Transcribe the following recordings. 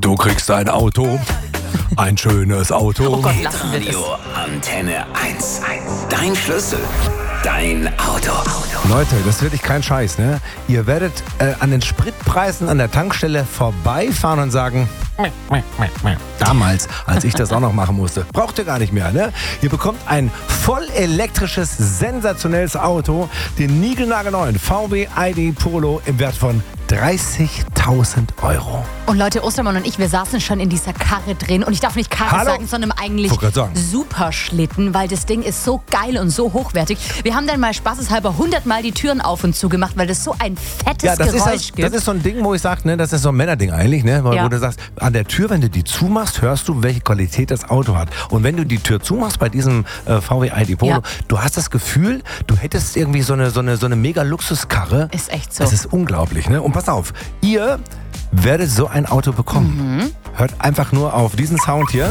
Du kriegst ein Auto. Ein schönes Auto. Oh Gott, lassen wir das. Radio Antenne 1. Dein Schlüssel. Dein Auto. Leute, das ist wirklich kein Scheiß, ne? Ihr werdet an den Spritpreisen an der Tankstelle vorbeifahren und sagen, damals, als ich das auch noch machen musste, braucht ihr gar nicht mehr, ne? Ihr bekommt ein voll elektrisches, sensationelles Auto, den niegelnagelneuen VW ID Polo im Wert von 30.000 Euro. Und Leute, Ostermann und ich, wir saßen schon in dieser Karre drin. Und ich darf nicht Karre sagen, sondern eigentlich Wollte grad sagen. Superschlitten, weil das Ding ist so geil und so hochwertig. Wir haben dann mal spaßeshalber 100-mal die Türen auf und zu gemacht, weil das so ein fettes Geräusch gibt. Das ist so ein Ding, wo ich sage, ne, das ist so ein Männerding eigentlich, ne, wo du sagst, an der Tür, wenn du die zumachst, hörst du, welche Qualität das Auto hat. Und wenn du die Tür zumachst bei diesem VW ID Polo, du hast das Gefühl, du hättest irgendwie so eine mega Luxuskarre. Ist echt so. Das ist unglaublich, ne? Und pass auf, ihr werdet so ein Auto bekommen. Hört einfach nur auf diesen Sound hier.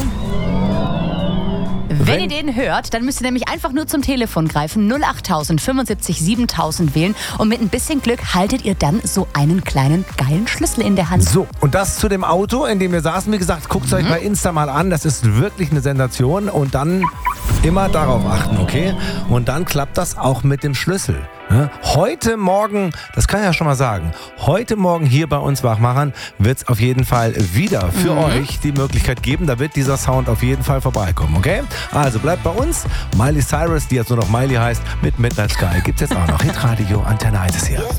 Wenn ihr den hört, dann müsst ihr nämlich einfach nur zum Telefon greifen, 08000 75 7000 wählen und mit ein bisschen Glück haltet ihr dann so einen kleinen geilen Schlüssel in der Hand. So, und das zu dem Auto, in dem wir saßen. Wie gesagt, guckt es euch bei Insta mal an. Das ist wirklich eine Sensation. Und dann immer darauf achten, okay? Und dann klappt das auch mit dem Schlüssel. Ja? Heute Morgen, das kann ich ja schon mal sagen, heute Morgen hier bei uns Wachmachern wird es auf jeden Fall wieder für euch die Möglichkeit geben. Da wird dieser Sound auf jeden Fall vorbeikommen, okay? Also bleibt bei uns. Miley Cyrus, die jetzt nur noch Miley heißt, mit Midnight Sky gibt es jetzt auch noch. Hitradio Antenne 1 ist hier.